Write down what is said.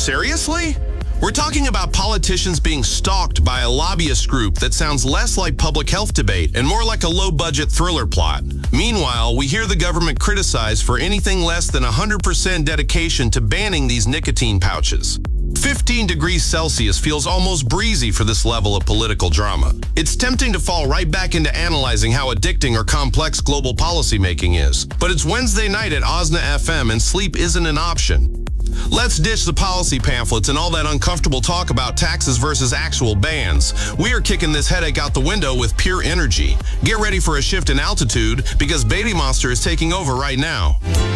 Seriously? We're talking about politicians being stalked by a lobbyist group that sounds less like public health debate and more like a low-budget thriller plot. Meanwhile, we hear the government criticized for anything less than 100% dedication to banning these nicotine pouches. 15 degrees Celsius feels almost breezy for this level of political drama. It's tempting to fall right back into analyzing how addicting or complex global policymaking is. But it's Wednesday night at OSNA FM and sleep isn't an option. Let's ditch the policy pamphlets and all that uncomfortable talk about taxes versus actual bans. We are kicking this headache out the window with pure energy. Get ready for a shift in altitude because Baby Monster is taking over right now.